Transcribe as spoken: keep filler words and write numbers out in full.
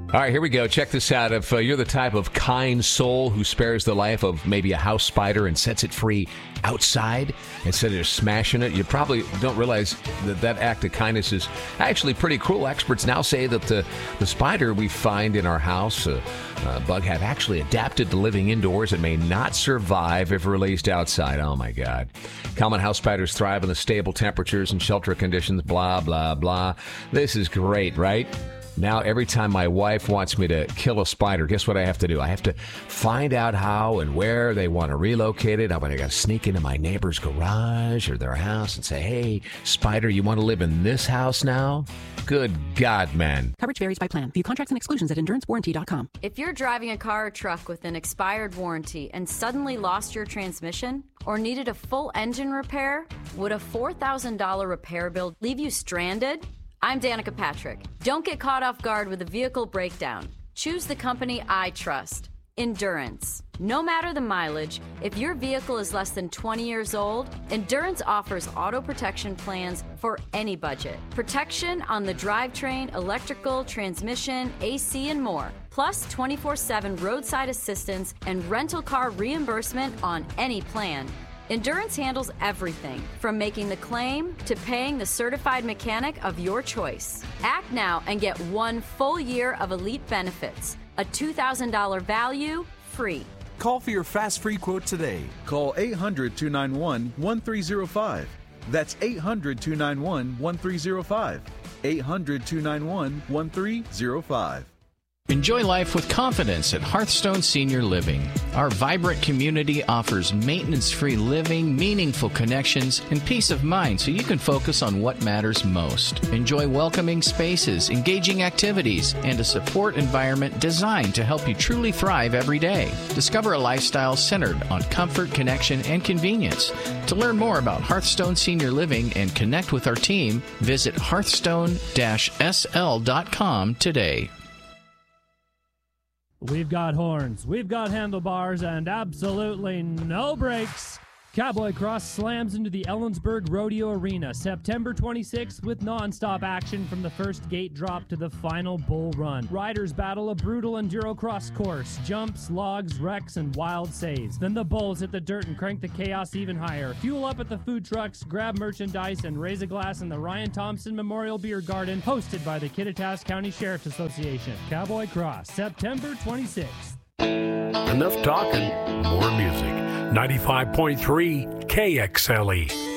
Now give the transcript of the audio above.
All right, here we go. Check this out. If uh, you're the type of kind soul who spares the life of maybe a house spider and sets it free outside instead of just smashing it, you probably don't realize that that act of kindness is actually pretty cruel. Experts now say that the, the spider we find in our house, uh, uh, bug, have actually adapted to living indoors and may not survive if released outside. Oh, my God. Common house spiders thrive in the stable temperatures and shelter conditions, blah, blah, blah. This is great, right? Now, every time my wife wants me to kill a spider, guess what I have to do? I have to find out how and where they want to relocate it. I got to sneak into my neighbor's garage or their house and say, hey, spider, you want to live in this house now? Good God, man. Coverage varies by plan. View contracts and exclusions at endurance warranty dot com. If you're driving a car or truck with an expired warranty and suddenly lost your transmission or needed a full engine repair, would a four thousand dollars repair bill leave you stranded? I'm Danica Patrick. Don't get caught off guard with a vehicle breakdown. Choose the company I trust, Endurance. No matter the mileage, if your vehicle is less than twenty years old, Endurance offers auto protection plans for any budget. Protection on the drivetrain, electrical, transmission, A C, and more. Plus twenty-four seven roadside assistance and rental car reimbursement on any plan. Endurance handles everything, from making the claim to paying the certified mechanic of your choice. Act now and get one full year of elite benefits. A two thousand dollars value, free. Call for your fast free quote today. Call eight hundred, two nine one, one three zero five. That's eight hundred, two nine one, one three zero five. eight hundred, two nine one, one three zero five. Enjoy life with confidence at Hearthstone Senior Living. Our vibrant community offers maintenance-free living, meaningful connections, and peace of mind so you can focus on what matters most. Enjoy welcoming spaces, engaging activities, and a support environment designed to help you truly thrive every day. Discover a lifestyle centered on comfort, connection, and convenience. To learn more about Hearthstone Senior Living and connect with our team, visit hearthstone dash s l dot com today. We've got horns, we've got handlebars, and absolutely no brakes. Cowboy Cross slams into the Ellensburg Rodeo Arena September twenty-sixth with non-stop action from the first gate drop to the final bull run. Riders battle a brutal enduro cross course, jumps, logs, wrecks, and wild saves. Then the bulls hit the dirt and crank the chaos even higher. Fuel up at the food trucks, grab merchandise, and raise a glass in the Ryan Thompson Memorial Beer Garden, hosted by the Kittitas County Sheriff's Association. Cowboy Cross, September twenty-sixth. Enough talking, more music. ninety-five point three K X L E.